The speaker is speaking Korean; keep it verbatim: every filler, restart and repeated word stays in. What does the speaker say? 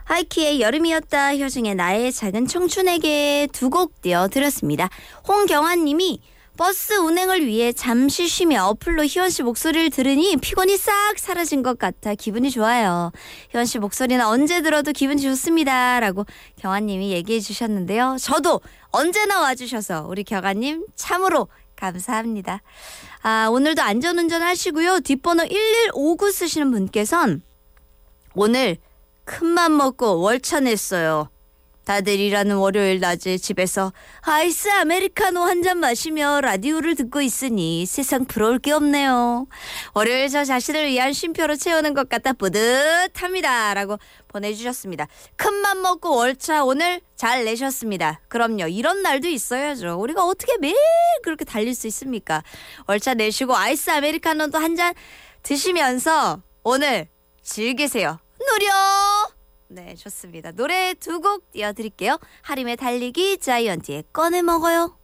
하이키의 여름이었다, 효승의 나의 작은 청춘에게 두 곡 띄워드렸습니다. 홍경환님이 버스 운행을 위해 잠시 쉬며 어플로 희원씨 목소리를 들으니 피곤이 싹 사라진 것 같아 기분이 좋아요. 희원씨 목소리는 언제 들어도 기분이 좋습니다 라고 경환님이 얘기해 주셨는데요. 저도 언제나 와주셔서 우리 경환님 참으로 감사합니다. 아, 오늘도 안전운전 하시고요. 뒷번호 일일오구 쓰시는 분께선 오늘 큰맘 먹고 월차 냈어요. 다들 일하는 월요일 낮에 집에서 아이스 아메리카노 한 잔 마시며 라디오를 듣고 있으니 세상 부러울 게 없네요. 월요일 저 자신을 위한 쉼표로 채우는 것 같아 뿌듯합니다 라고 보내주셨습니다. 큰맘 먹고 월차 오늘 잘 내셨습니다. 그럼요. 이런 날도 있어야죠. 우리가 어떻게 매일 그렇게 달릴 수 있습니까? 월차 내시고 아이스 아메리카노도 한 잔 드시면서 오늘 즐기세요. 누려! 네, 좋습니다. 노래 두 곡 띄워드릴게요. 하림의 달리기, 자이언티의 꺼내 먹어요.